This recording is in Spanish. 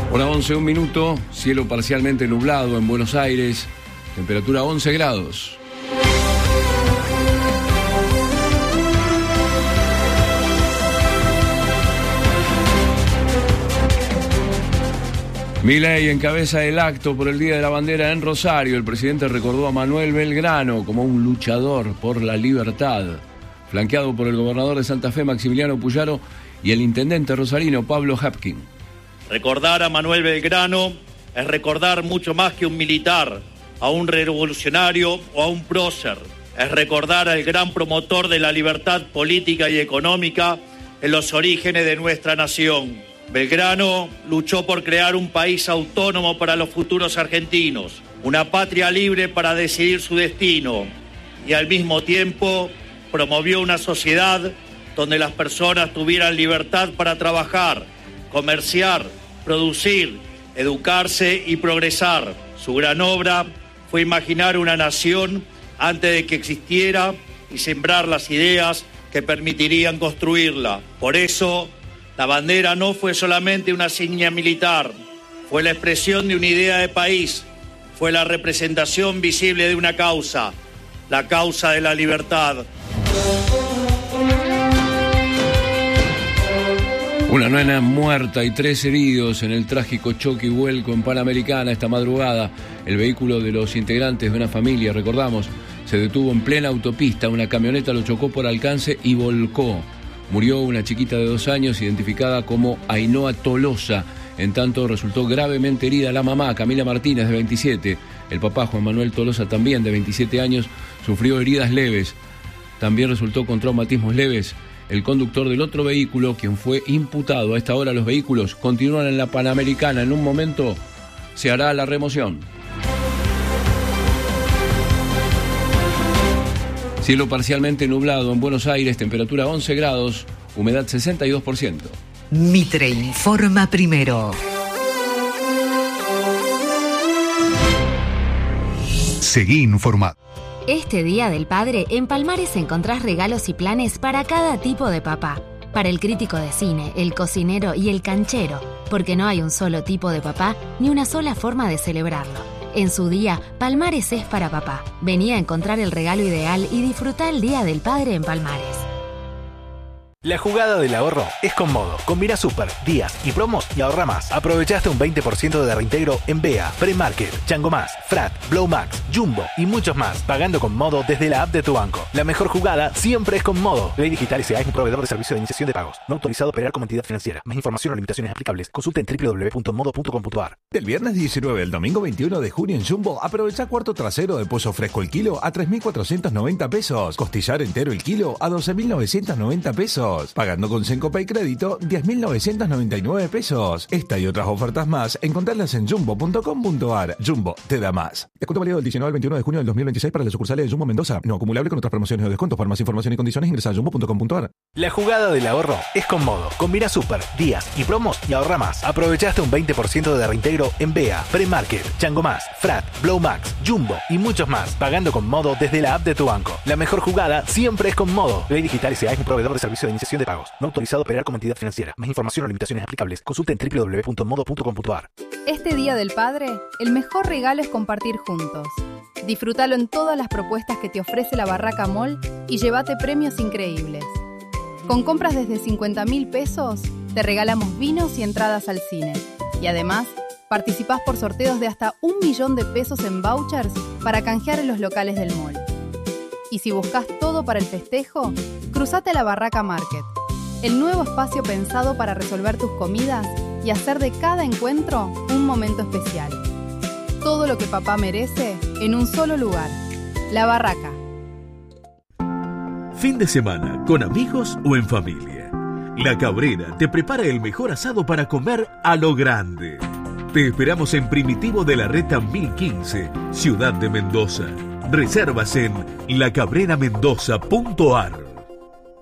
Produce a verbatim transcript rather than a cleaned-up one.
Hora once, un minuto, cielo parcialmente nublado en Buenos Aires, temperatura once grados. Milei encabeza el acto por el Día de la Bandera en Rosario. El presidente recordó a Manuel Belgrano como un luchador por la libertad, flanqueado por el gobernador de Santa Fe, Maximiliano Puyaro, y el intendente rosarino, Pablo Hapkin. Recordar a Manuel Belgrano es recordar mucho más que un militar, a un revolucionario o a un prócer. Es recordar al gran promotor de la libertad política y económica en los orígenes de nuestra nación. Belgrano luchó por crear un país autónomo para los futuros argentinos, una patria libre para decidir su destino, y al mismo tiempo promovió una sociedad donde las personas tuvieran libertad para trabajar, comerciar, producir, educarse y progresar. Su gran obra fue imaginar una nación antes de que existiera y sembrar las ideas que permitirían construirla. Por eso, la bandera no fue solamente una insignia militar, fue la expresión de una idea de país, fue la representación visible de una causa, la causa de la libertad. Una nena muerta y tres heridos en el trágico choque y vuelco en Panamericana esta madrugada. El vehículo de los integrantes de una familia, recordamos, se detuvo en plena autopista. Una camioneta lo chocó por alcance y volcó. Murió una chiquita de dos años identificada como Ainhoa Tolosa. En tanto, resultó gravemente herida la mamá, Camila Martínez, de veintisiete. El papá, Juan Manuel Tolosa, también de veintisiete años, sufrió heridas leves. También resultó con traumatismos leves el conductor del otro vehículo, quien fue imputado. A esta hora los vehículos continúan en la Panamericana. En un momento se hará la remoción. Cielo parcialmente nublado en Buenos Aires, temperatura once grados, humedad sesenta y dos por ciento. Mitre informa primero. Seguí informado. Este Día del Padre, en Palmares encontrás regalos y planes para cada tipo de papá. Para el crítico de cine, el cocinero y el canchero, porque no hay un solo tipo de papá ni una sola forma de celebrarlo. En su día, Palmares es para papá. Vení a encontrar el regalo ideal y disfrutá el Día del Padre en Palmares. La jugada del ahorro es con Modo. Combina super, días y promos y ahorra más. Aprovechaste un veinte por ciento de reintegro en B E A, Premarket, Chango Más, Frat, Blow Max, Jumbo y muchos más. Pagando con Modo desde la app de tu banco. La mejor jugada siempre es con Modo. Ley Digital S A es un proveedor de servicio de iniciación de pagos. No autorizado a operar como entidad financiera. Más información o limitaciones aplicables. Consulta en doble u doble u doble u punto modo punto com punto a r. Del viernes diecinueve al domingo veintiuno de junio en Jumbo, aprovecha cuarto trasero de pollo fresco el kilo a tres mil cuatrocientos noventa pesos. Costillar entero el kilo a doce mil novecientos noventa pesos. Pagando con Sencopa y crédito, diez mil novecientos noventa y nueve pesos. Esta y otras ofertas más, encontrarlas en jumbo punto com punto a r. Jumbo te da más. Descuento válido del diecinueve al veintiuno de junio del dos mil veintiséis para las sucursales de Jumbo Mendoza. No acumulable con otras promociones o descuentos. Para más información y condiciones ingresa a jumbo punto com punto a r. La jugada del ahorro es con Modo. Combina super, días y promos y ahorra más. Aprovechaste un veinte por ciento de reintegro en B E A, Premarket, Chango Más, Frat, Blow Max, Jumbo y muchos más. Pagando con Modo desde la app de tu banco. La mejor jugada siempre es con Modo. Ley Digital S A es un proveedor de servicio de iniciación de pagos. No autorizado a operar como entidad financiera. Más información o limitaciones aplicables. Consulta en doble u doble u doble u punto modo punto com punto a r. Este Día del Padre, el mejor regalo es compartir juntos. Disfrútalo en todas las propuestas que te ofrece la Barraca Mall y llévate premios increíbles. Con compras desde cincuenta mil pesos, te regalamos vinos y entradas al cine. Y además, participás por sorteos de hasta un millón de pesos en vouchers para canjear en los locales del mall. Y si buscas todo para el festejo, cruzate a la Barraca Market, el nuevo espacio pensado para resolver tus comidas y hacer de cada encuentro un momento especial. Todo lo que papá merece en un solo lugar. La Barraca. Fin de semana, con amigos o en familia. La Cabrera te prepara el mejor asado para comer a lo grande. Te esperamos en Primitivo de la Reta mil quince, Ciudad de Mendoza. Reservas en la cabrera mendoza punto a r.